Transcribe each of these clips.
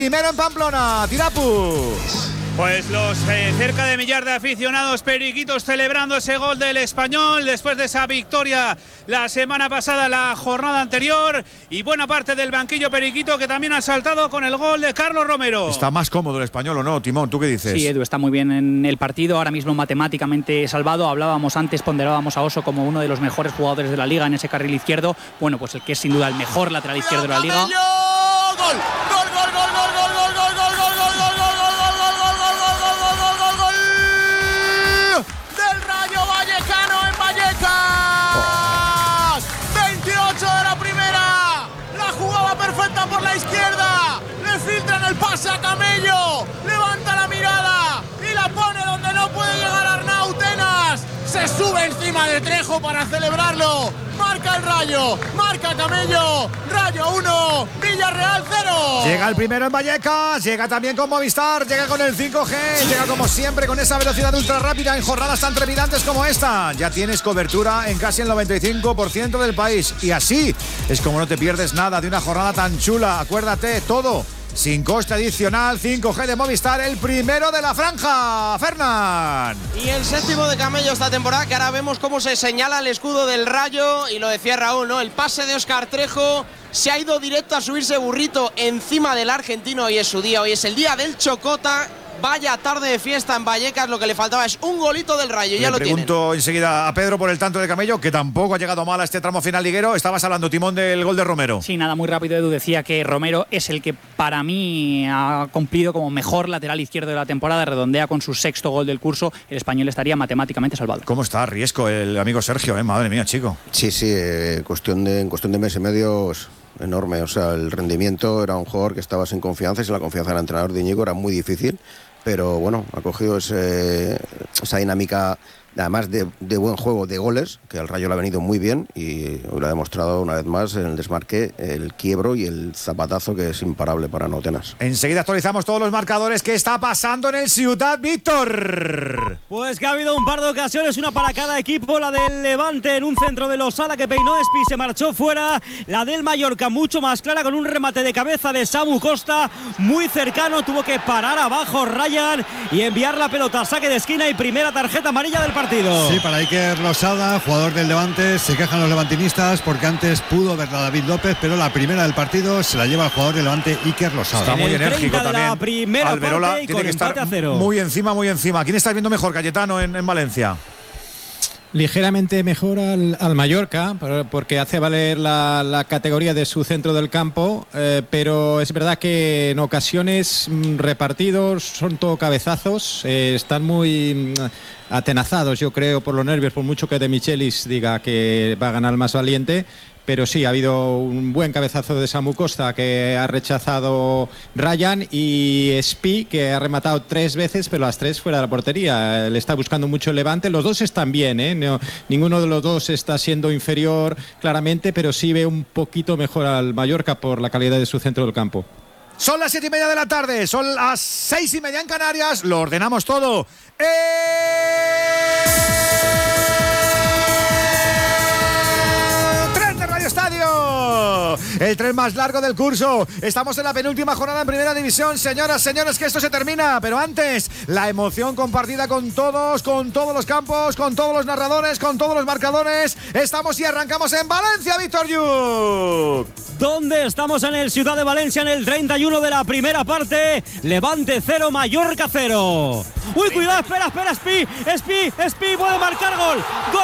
Primero en Pamplona, Tirapu. Pues los cerca de millar de aficionados periquitos celebrando ese gol del Español después de esa victoria la semana pasada, la jornada anterior, y buena parte del banquillo periquito que también ha saltado con el gol de Carlos Romero. ¿Está más cómodo el Español o no, Timón? ¿Tú qué dices? Sí, Edu, está muy bien en el partido, ahora mismo matemáticamente salvado. Hablábamos antes, ponderábamos a Oso como uno de los mejores jugadores de la Liga en ese carril izquierdo. Bueno, pues el que es sin duda el mejor lateral izquierdo de la Liga. ¡Gol! ¡Gol, gol, gol, gol, gol, gol, gol, gol, gol, gol, gol, gol, gol, del Rayo Vallecano en Vallecas! 28 de la primera. La jugada perfecta por la izquierda. Le filtran el pase a Camello. Levanta la mirada y la pone donde no puede llegar Arnau Tenas. Se sube encima de Trejo para celebrarlo. Marca el Rayo, marca Camello. Rayo 1, Villarreal 0. Llega el primero en Vallecas, llega también con Movistar, llega con el 5G, llega como siempre con esa velocidad ultra rápida en jornadas tan trepidantes como esta. Ya tienes cobertura en casi el 95% del país. Y así es como no te pierdes nada de una jornada tan chula. Acuérdate, todo sin coste adicional. 5G de Movistar, el primero de la franja, Fernán. Y el séptimo de Camello esta temporada, que ahora vemos cómo se señala el escudo del Rayo. Y lo decía Raúl, ¿no? El pase de Óscar Trejo se ha ido directo a subirse burrito encima del argentino. Hoy es su día, hoy es el día del Chocota. Vaya tarde de fiesta en Vallecas, lo que le faltaba es un golito del Rayo, ya lo tiene. Le pregunto enseguida a Pedro por el tanto de Camello, que tampoco ha llegado mal a este tramo final liguero. Estabas hablando, Timón, del gol de Romero. Sí, nada, muy rápido, Edu. Decía que Romero es el que para mí ha cumplido como mejor lateral izquierdo de la temporada, redondea con su sexto gol del curso. El Español estaría matemáticamente salvado. ¿Cómo está Riesco, el amigo Sergio? Madre mía, chico. Sí, en cuestión de mes y medio es enorme. O sea, el rendimiento, era un jugador que estaba sin confianza, y sin la confianza del entrenador de Íñigo era muy difícil. Pero bueno, ha cogido esa dinámica, además de buen juego de goles, que al Rayo le ha venido muy bien, y lo ha demostrado una vez más en el desmarque, el quiebro y el zapatazo, que es imparable para Notenas. Enseguida actualizamos todos los marcadores. ¿Qué está pasando en el Ciutat, Víctor? Pues que ha habido un par de ocasiones, una para cada equipo. La del Levante en un centro de Losada que peinó Espi, se marchó fuera. La del Mallorca mucho más clara, con un remate de cabeza de Samu Costa muy cercano, tuvo que parar abajo Ryan y enviar la pelota a saque de esquina, y primera tarjeta amarilla del partido. Sí, para Iker Losada, jugador del Levante. Se quejan los levantinistas porque antes pudo verla a David López, pero la primera del partido se la lleva el jugador del Levante, Iker Losada. Está muy enérgico también. La primera Alberola parte, y tiene con que estar empate a 0. muy encima. ¿Quién estás viendo mejor, Cayetano, en Valencia? Ligeramente mejor al Mallorca, porque hace valer la categoría de su centro del campo, pero es verdad que en ocasiones repartidos son todo cabezazos, están muy atenazados, yo creo, por los nervios, por mucho que De Michelis diga que va a ganar el más valiente. Pero sí, ha habido un buen cabezazo de Samu Costa que ha rechazado Ryan, y Espi, que ha rematado 3 veces, pero las 3 fuera de la portería. Le está buscando mucho el Levante. Los dos están bien, ¿eh? No, ninguno de los dos está siendo inferior claramente, pero sí ve un poquito mejor al Mallorca por la calidad de su centro del campo. Son las 7:30 de la tarde, son las 6:30 en Canarias. Lo ordenamos todo. Estadio, el tren más largo del curso. Estamos en la penúltima jornada en Primera División, señoras, señores, que esto se termina, pero antes la emoción compartida con todos los campos, con todos los narradores, con todos los marcadores. Estamos y arrancamos en Valencia, Víctor Lluc. ¿Dónde estamos? En el Ciudad de Valencia, en el 31 de la primera parte. Levante 0, Mallorca 0. Uy, cuidado, espera, Espi puede marcar gol. Gol.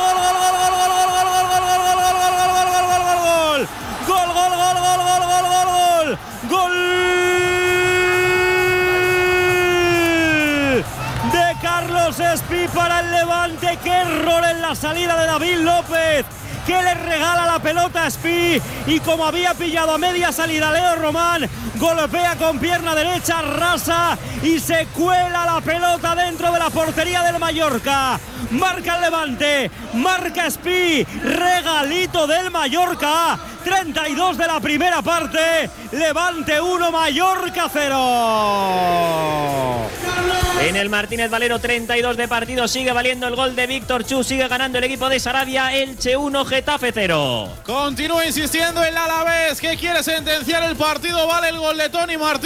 De Carlos Espi para el Levante. Qué error en la salida de David López, que le regala la pelota a Espi, y como había pillado a media salida Leo Román, golpea con pierna derecha, rasa y se cuela la pelota dentro de la portería del Mallorca. Marca el Levante, marca Espi, regalito del Mallorca. 32 de la primera parte, Levante 1, Mallorca 0. En el Martínez Valero, 32 de partido, sigue valiendo el gol de Víctor Chu, sigue ganando el equipo de Sarabia. Elche 1, Getafe 0. Continúa insistiendo el Alavés, que quiere sentenciar el partido. Vale el gol de Tony Martínez.